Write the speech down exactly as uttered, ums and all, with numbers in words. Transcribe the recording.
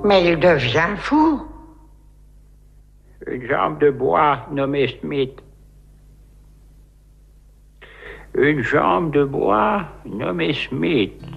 Mais il devient fou. Une jambe de bois nommée Smith. Une jambe de bois nommée Smith.